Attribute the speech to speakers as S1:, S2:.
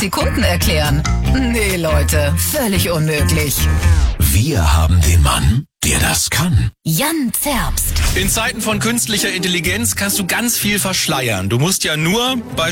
S1: Sekunden erklären? Nee, Leute, völlig unmöglich.
S2: Wir haben den Mann, der das kann.
S1: Jan Zerbst.
S3: In Zeiten von künstlicher Intelligenz kannst du ganz viel verschleiern. Du musst ja nur bei